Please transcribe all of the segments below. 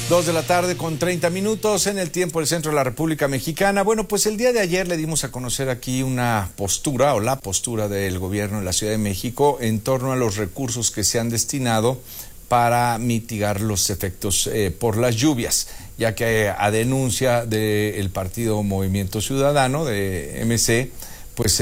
2:30 en el tiempo del centro de la República Mexicana. Bueno, pues el día de ayer le dimos a conocer aquí una postura o la postura del gobierno de la Ciudad de México en torno a los recursos que se han destinado para mitigar los efectos por las lluvias, ya que a denuncia del partido Movimiento Ciudadano de MC, pues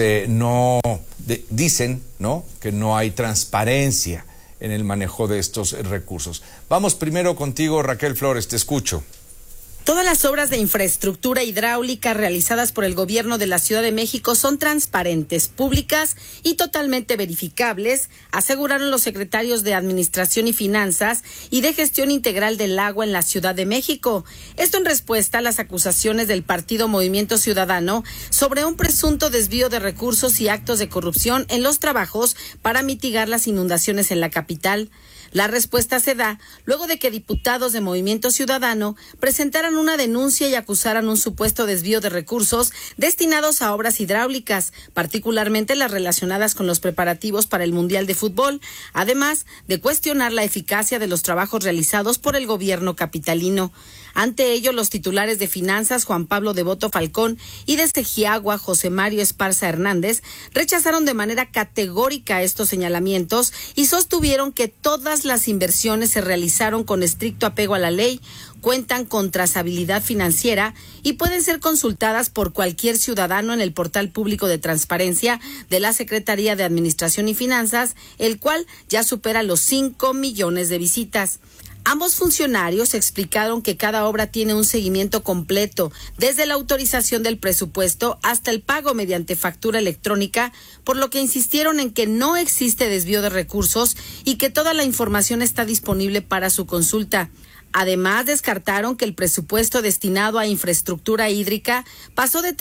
dicen, ¿no?, que no hay transparencia en el manejo de estos recursos. Vamos primero contigo, Raquel Flores, te escucho. Todas las obras de infraestructura hidráulica realizadas por el gobierno de la Ciudad de México son transparentes, públicas y totalmente verificables, aseguraron los secretarios de Administración y Finanzas y de Gestión Integral del Agua en la Ciudad de México. Esto en respuesta a las acusaciones del partido Movimiento Ciudadano sobre un presunto desvío de recursos y actos de corrupción en los trabajos para mitigar las inundaciones en la capital. La respuesta se da luego de que diputados de Movimiento Ciudadano presentaran una denuncia y acusaran un supuesto desvío de recursos destinados a obras hidráulicas, particularmente las relacionadas con los preparativos para el Mundial de Fútbol, además de cuestionar la eficacia de los trabajos realizados por el gobierno capitalino. Ante ello, los titulares de Finanzas, Juan Pablo Devoto Falcón, y de Segiagua, José Mario Esparza Hernández, rechazaron de manera categórica estos señalamientos y sostuvieron que todas las inversiones se realizaron con estricto apego a la ley, cuentan con trazabilidad financiera y pueden ser consultadas por cualquier ciudadano en el portal público de transparencia de la Secretaría de Administración y Finanzas, el cual ya supera los 5 millones de visitas. Ambos funcionarios explicaron que cada obra tiene un seguimiento completo, desde la autorización del presupuesto hasta el pago mediante factura electrónica, por lo que insistieron en que no existe desvío de recursos y que toda la información está disponible para su consulta. Además, descartaron que el presupuesto destinado a infraestructura hídrica pasó de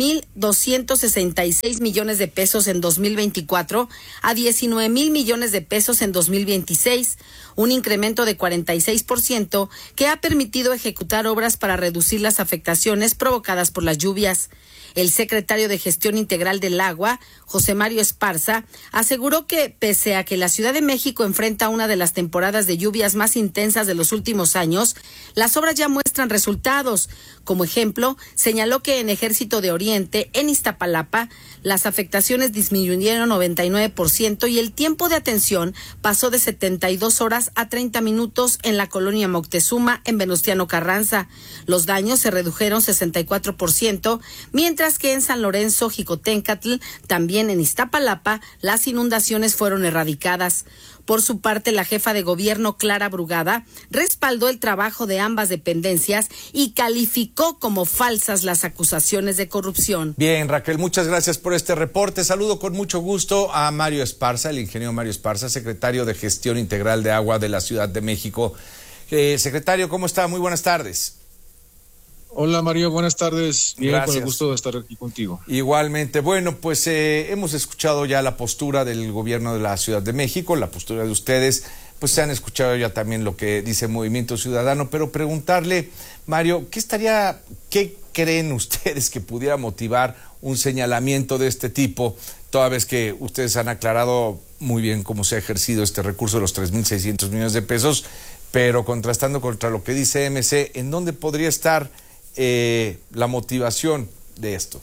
13,266 millones de pesos en 2024 a 19,000 millones de pesos en 2026, un incremento de 46% que ha permitido ejecutar obras para reducir las afectaciones provocadas por las lluvias. El secretario de Gestión Integral del Agua, José Mario Esparza, aseguró que, pese a que la Ciudad de México enfrenta una de las temporadas de lluvias más intensas de los últimos años, las obras ya muestran resultados. Como ejemplo, señaló que en Ejército de Oriente, en Iztapalapa, las afectaciones disminuyeron 99% y el tiempo de atención pasó de 72 horas a 30 minutos en la colonia Moctezuma, en Venustiano Carranza. Los daños se redujeron 64%, mientras que en San Lorenzo, Jicotencatl, también en Iztapalapa, las inundaciones fueron erradicadas. Por su parte, la jefa de gobierno, Clara Brugada, respaldó el trabajo de ambas dependencias y calificó como falsas las acusaciones de corrupción. Bien, Raquel, muchas gracias por este reporte. Saludo con mucho gusto a Mario Esparza, el ingeniero Mario Esparza, secretario de Gestión Integral de Agua de la Ciudad de México. Secretario, ¿cómo está? Muy buenas tardes. Hola Mario, buenas tardes. Bien, gracias. Con el gusto de estar aquí contigo. Igualmente. Bueno, pues hemos escuchado ya la postura del gobierno de la Ciudad de México, la postura de ustedes, pues se han escuchado ya también lo que dice Movimiento Ciudadano, pero preguntarle, Mario, ¿qué creen ustedes que pudiera motivar un señalamiento de este tipo, toda vez que ustedes han aclarado muy bien cómo se ha ejercido este recurso de los 3,600 millones de pesos, pero contrastando contra lo que dice MC, ¿en dónde podría estar la motivación de esto?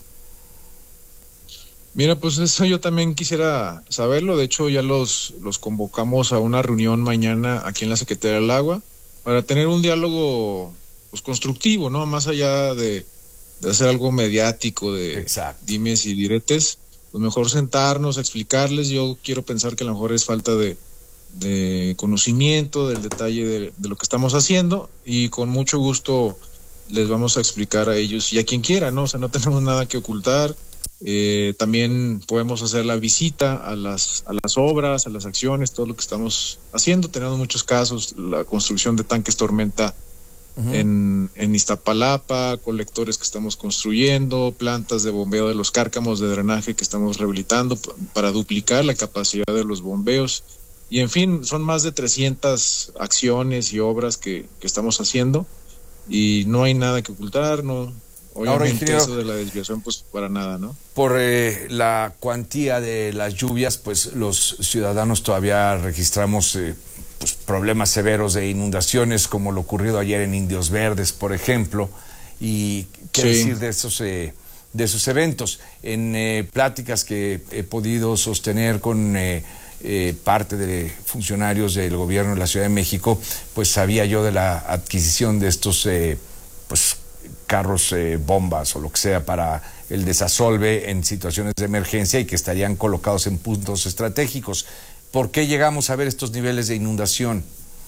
Mira, pues eso yo también quisiera saberlo. De hecho, ya los convocamos a una reunión mañana aquí en la Secretaría del Agua para tener un diálogo pues constructivo, ¿no? Más allá de hacer algo mediático, de Exacto. dimes y diretes, pues mejor sentarnos, explicarles. Yo quiero pensar que a lo mejor es falta de conocimiento del detalle de lo que estamos haciendo, y con mucho gusto les vamos a explicar a ellos y a quien quiera, ¿no? O sea, no tenemos nada que ocultar. También podemos hacer la visita a las obras, a las acciones, todo lo que estamos haciendo. Tenemos muchos casos, la construcción de tanques tormenta en Iztapalapa, colectores que estamos construyendo, plantas de bombeo de los cárcamos de drenaje que estamos rehabilitando para duplicar la capacidad de los bombeos. Y en fin, son más de 300 acciones y obras que estamos haciendo. Y no hay nada que ocultar, no. Obviamente eso de la desviación, pues para nada, ¿no? Por la cuantía de las lluvias, pues los ciudadanos todavía registramos pues, problemas severos de inundaciones como lo ocurrido ayer en Indios Verdes, por ejemplo. Y qué decir de esos eventos. En pláticas que he podido sostener con parte de funcionarios del gobierno de la Ciudad de México, pues sabía yo de la adquisición de estos pues carros bombas o lo que sea para el desasolve en situaciones de emergencia y que estarían colocados en puntos estratégicos. ¿Por qué llegamos a ver estos niveles de inundación?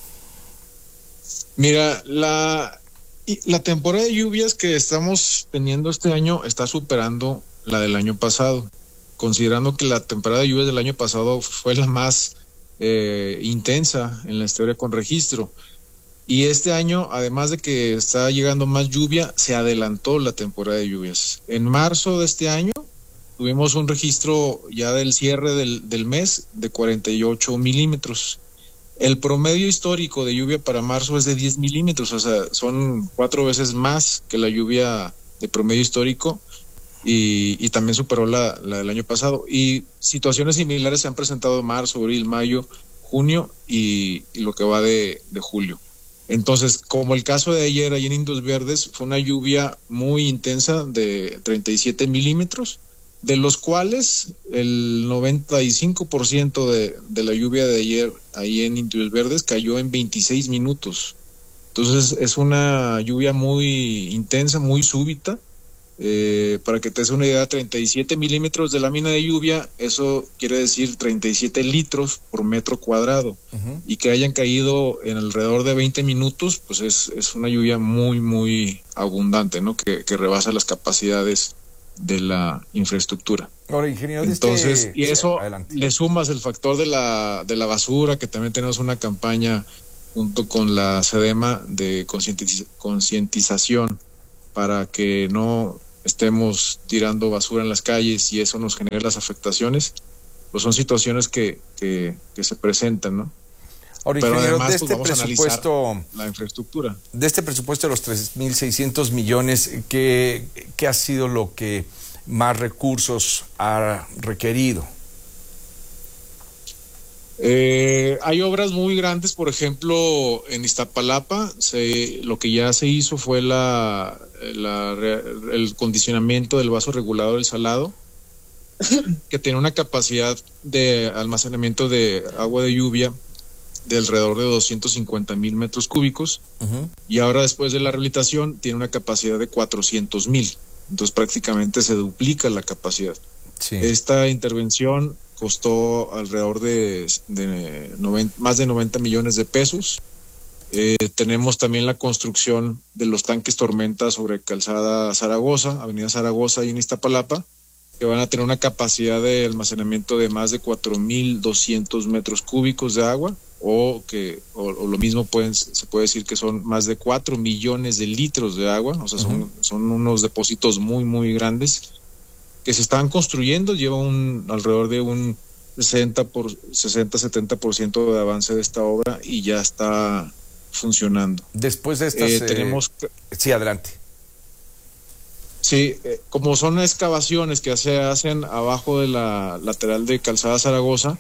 Mira, la temporada de lluvias que estamos teniendo este año está superando la del año pasado, considerando que la temporada de lluvias del año pasado fue la más intensa en la historia con registro. Y este año, además de que está llegando más lluvia, se adelantó la temporada de lluvias. En marzo de este año tuvimos un registro ya del cierre del mes de 48 milímetros. El promedio histórico de lluvia para marzo es de 10 milímetros, o sea, son 4 veces más que la lluvia de promedio histórico y también superó la del año pasado. Y situaciones similares se han presentado en marzo, abril, mayo, junio y lo que va de julio. Entonces, como el caso de ayer, allí en Indios Verdes, fue una lluvia muy intensa de 37 milímetros, de los cuales el 95% de la lluvia de ayer ahí en Indios Verdes cayó en 26 minutos. Entonces, es una lluvia muy intensa, muy súbita. Para que te des una idea, 37 milímetros de lámina de lluvia, eso quiere decir 37 litros por metro cuadrado. Y que hayan caído en alrededor de 20 minutos, pues es una lluvia muy, muy abundante, ¿no? Que rebasa las capacidades de la infraestructura. Ahora, ingeniero, entonces, y eso le sumas el factor de la basura, que también tenemos una campaña junto con la SEDEMA de concientización para que no estemos tirando basura en las calles y eso nos genera las afectaciones, pues son situaciones que se presentan, ¿no? Ahora, pero además de este pues, vamos a analizar la infraestructura. De este presupuesto de los 3.600 millones, ¿qué ha sido lo que más recursos ha requerido? Hay obras muy grandes, por ejemplo, en Iztapalapa, lo que ya se hizo fue el condicionamiento del vaso regulador del Salado, que tiene una capacidad de almacenamiento de agua de lluvia de alrededor de 250,000 metros cúbicos, y ahora después de la rehabilitación tiene una capacidad de 400,000, entonces prácticamente se duplica la capacidad. Sí. Esta intervención costó alrededor de más de 90 millones de pesos. Tenemos también la construcción de los tanques Tormenta sobre Calzada Zaragoza, Avenida Zaragoza y en Iztapalapa, que van a tener una capacidad de almacenamiento de más de 4,200 metros cúbicos de agua, o lo mismo se puede decir que son más de 4 millones de litros de agua, o sea, son unos depósitos muy, muy grandes que se están construyendo. Lleva alrededor de un 60-70% de avance de esta obra y ya está funcionando. Después de estas tenemos sí, adelante. Sí, como son excavaciones que se hacen abajo de la lateral de Calzada Zaragoza,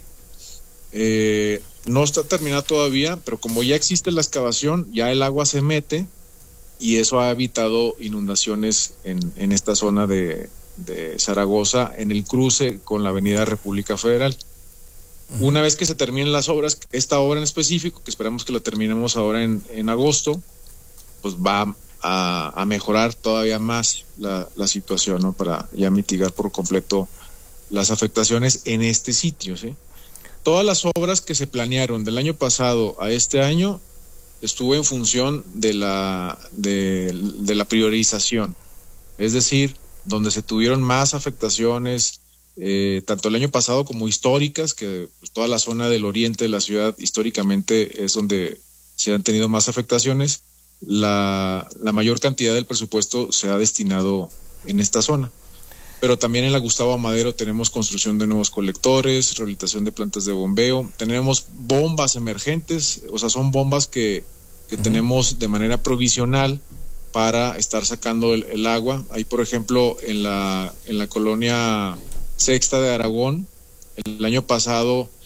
no está terminada todavía, pero como ya existe la excavación, ya el agua se mete y eso ha evitado inundaciones en esta zona de Zaragoza, en el cruce con la Avenida República Federal. Una vez que se terminen las obras, esta obra en específico, que esperamos que la terminemos ahora en agosto, pues va a mejorar todavía más la situación, ¿no? Para ya mitigar por completo las afectaciones en este sitio, ¿sí? Todas las obras que se planearon del año pasado a este año estuvo en función de la priorización, es decir, donde se tuvieron más afectaciones, tanto el año pasado como históricas, que pues, toda la zona del oriente de la ciudad históricamente es donde se han tenido más afectaciones. La mayor cantidad del presupuesto se ha destinado en esta zona. Pero también en la Gustavo Amadero tenemos construcción de nuevos colectores, rehabilitación de plantas de bombeo, tenemos bombas emergentes, o sea, son bombas que tenemos de manera provisional para estar sacando el agua. Ahí, por ejemplo, en la colonia Sexta de Aragón, el año pasado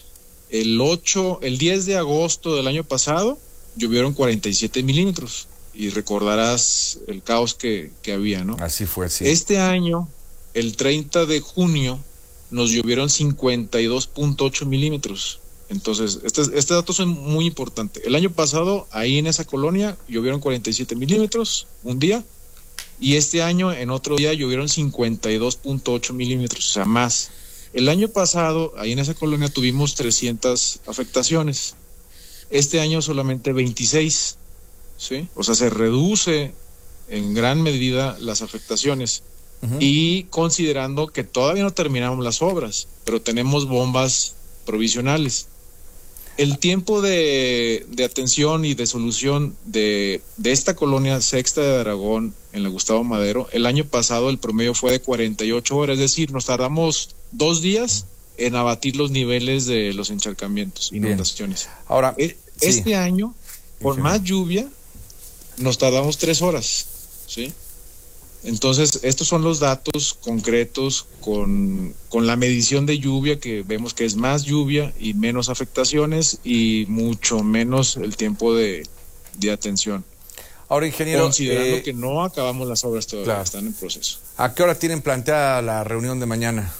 el 10 de agosto del año pasado llovieron 47 milímetros y recordarás el caos que había, ¿no? Así fue, sí. Este año, el 30 de junio, nos llovieron 52.8 milímetros. Entonces, este dato es muy importante. El año pasado, ahí en esa colonia, llovieron 47 milímetros un día, y este año, en otro día, llovieron 52.8 milímetros, o sea, más. El año pasado, ahí en esa colonia, tuvimos 300 afectaciones. Este año solamente 26, ¿sí? O sea, se reduce en gran medida las afectaciones. Uh-huh. Y considerando que todavía no terminamos las obras, pero tenemos bombas provisionales. El tiempo de atención y de solución de esta colonia Sexta de Aragón en la Gustavo Madero, el año pasado el promedio fue de 48 horas, es decir, nos tardamos 2 días en abatir los niveles de los encharcamientos, inundaciones. Bien. Ahora, este año, con más lluvia, nos tardamos 3 horas, ¿sí? Entonces, estos son los datos concretos con la medición de lluvia, que vemos que es más lluvia y menos afectaciones y mucho menos el tiempo de atención. Ahora, ingeniero, considerando que no acabamos las obras todavía, claro, están en proceso. ¿A qué hora tienen planteada la reunión de mañana?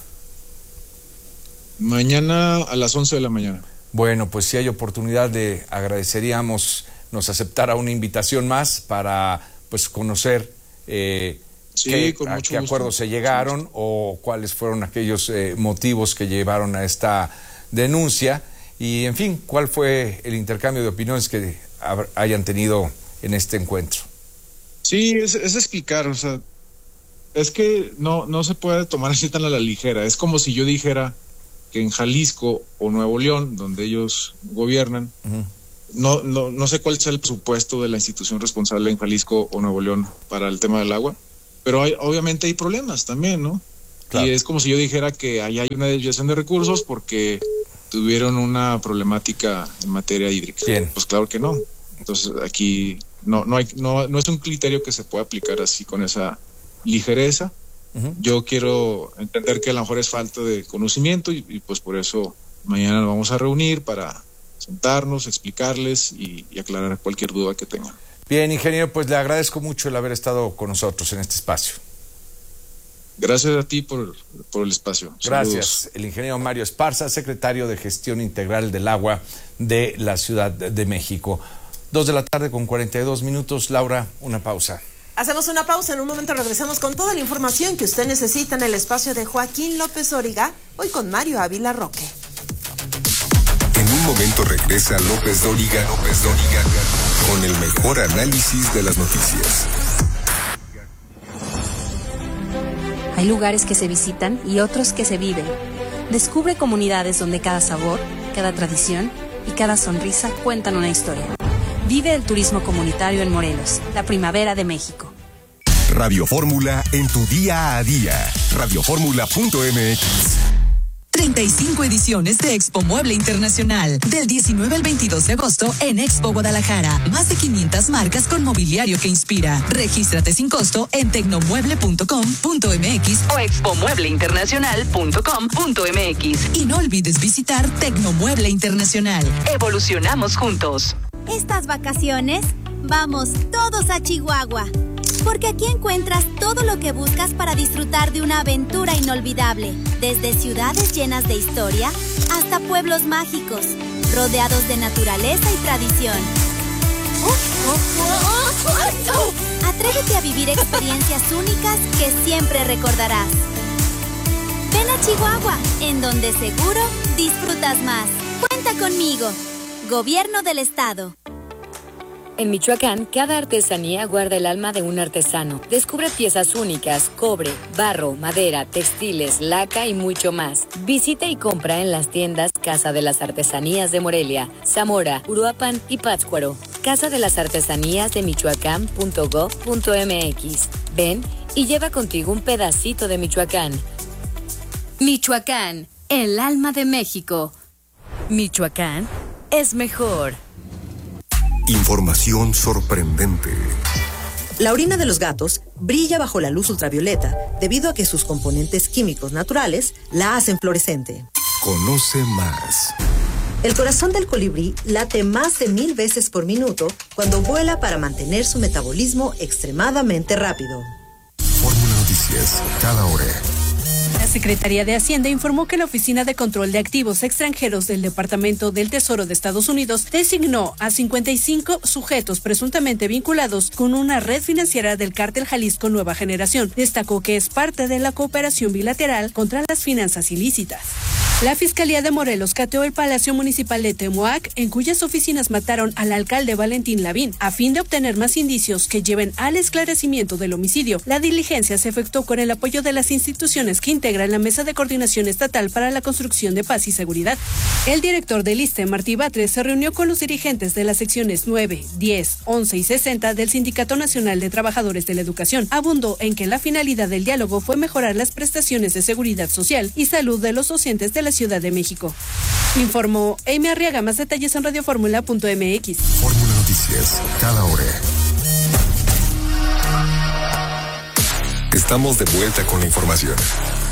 Mañana a las 11 de la mañana. Bueno, pues si hay oportunidad, agradeceríamos nos aceptara una invitación más para pues conocer a qué acuerdos se llegaron o cuáles fueron aquellos motivos que llevaron a esta denuncia y, en fin, cuál fue el intercambio de opiniones que hayan tenido en este encuentro. Sí, es explicar, o sea, es que no se puede tomar así tan a la ligera. Es como si yo dijera que en Jalisco o Nuevo León, donde ellos gobiernan, uh-huh, no sé cuál sea el presupuesto de la institución responsable en Jalisco o Nuevo León para el tema del agua, pero obviamente hay problemas también, ¿no? Claro. Y es como si yo dijera que ahí hay una desviación de recursos porque tuvieron una problemática en materia hídrica. Bien. Pues claro que no. Entonces aquí no es un criterio que se pueda aplicar así con esa ligereza. Uh-huh. Yo quiero entender que a lo mejor es falta de conocimiento y pues por eso mañana nos vamos a reunir para sentarnos, explicarles y aclarar cualquier duda que tengan. Bien, ingeniero, pues le agradezco mucho el haber estado con nosotros en este espacio. Gracias a ti por el espacio. Gracias. Saludos. El ingeniero Mario Esparza, secretario de Gestión Integral del Agua de la Ciudad de México. 2:42 p.m. Laura, una pausa. Hacemos una pausa, en un momento regresamos con toda la información que usted necesita en el espacio de Joaquín López Dóriga, hoy con Mario Ávila Roque. En un momento regresa López Dóriga con el mejor análisis de las noticias. Hay lugares que se visitan y otros que se viven. Descubre comunidades donde cada sabor, cada tradición y cada sonrisa cuentan una historia. Vive el turismo comunitario en Morelos, la primavera de México. Radio Fórmula en tu día a día. Radioformula.mx. 35 ediciones de Expo Mueble Internacional, del 19 al 22 de agosto en Expo Guadalajara. Más de 500 marcas con mobiliario que inspira. Regístrate sin costo en tecnomueble.com.mx o expomuebleinternacional.com.mx. Y no olvides visitar Tecnomueble Internacional. Evolucionamos juntos. Estas vacaciones, vamos todos a Chihuahua. Porque aquí encuentras todo lo que buscas para disfrutar de una aventura inolvidable. Desde ciudades llenas de historia hasta pueblos mágicos, rodeados de naturaleza y tradición. Atrévete a vivir experiencias únicas que siempre recordarás. Ven a Chihuahua, en donde seguro disfrutas más. Cuenta conmigo. Gobierno del Estado. En Michoacán, cada artesanía guarda el alma de un artesano. Descubre piezas únicas, cobre, barro, madera, textiles, laca y mucho más. Visita y compra en las tiendas Casa de las Artesanías de Morelia, Zamora, Uruapan y Pátzcuaro. Casa de las Artesanías de Michoacán.gov.mx. Ven y lleva contigo un pedacito de Michoacán. Michoacán, el alma de México. Michoacán es mejor. Información sorprendente. La orina de los gatos brilla bajo la luz ultravioleta debido a que sus componentes químicos naturales la hacen fluorescente. Conoce más. El corazón del colibrí late más de 1000 veces por minuto cuando vuela para mantener su metabolismo extremadamente rápido. Fórmula Noticias, cada hora. La Secretaría de Hacienda informó que la Oficina de Control de Activos Extranjeros del Departamento del Tesoro de Estados Unidos designó a 55 sujetos presuntamente vinculados con una red financiera del Cártel Jalisco Nueva Generación. Destacó que es parte de la cooperación bilateral contra las finanzas ilícitas. La Fiscalía de Morelos cateó el Palacio Municipal de Temuac, en cuyas oficinas mataron al alcalde Valentín Lavín. A fin de obtener más indicios que lleven al esclarecimiento del homicidio, la diligencia se efectuó con el apoyo de las instituciones que integran la Mesa de Coordinación Estatal para la Construcción de Paz y Seguridad. El director del ISSSTE, Martí Batres, se reunió con los dirigentes de las secciones 9, 10, 11 y 60 del Sindicato Nacional de Trabajadores de la Educación. Abundó en que la finalidad del diálogo fue mejorar las prestaciones de seguridad social y salud de los docentes de la Ciudad de México. Informó Amy Arriaga. Más detalles en radioformula.mx. Fórmula Noticias, cada hora. Estamos de vuelta con la información.